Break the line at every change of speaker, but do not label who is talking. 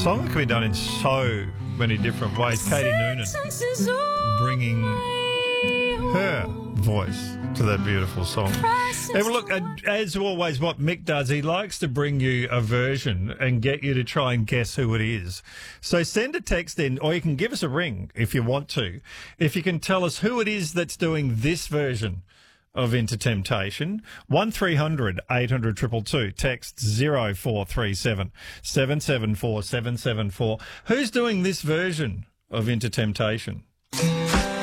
song can be done in so many different ways. Katie Noonan bringing her voice to that beautiful song. And look, as always, what Mick does, he likes to bring you a version and get you to try and guess who it is. So send a text in, or you can give us a ring if you want to. If you can tell us who it is that's doing this version of Into Temptation, 1300 800 222, text 0437 774 774. Who's doing this version of Into Temptation?